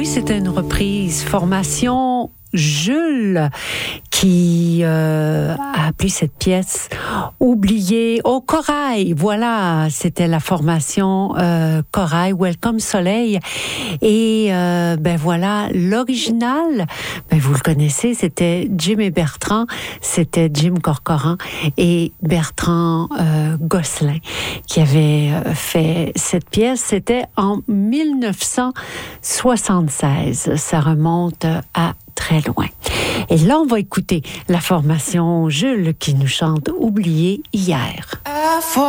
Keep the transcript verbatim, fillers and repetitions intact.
c'était une reprise, formation Jules, qui euh, a appelé cette pièce Oublié au Corail. Voilà, c'était la formation euh, Corail, Welcome Soleil. Et euh, ben voilà, l'original, ben vous le connaissez, c'était Jim et Bertrand, c'était Jim Corcoran et Bertrand euh, Gosselin qui avaient euh, fait cette pièce. C'était en dix-neuf cent soixante-seize. Ça remonte à très loin. Et là, on va écouter la formation Jules qui nous chante Oublié hier.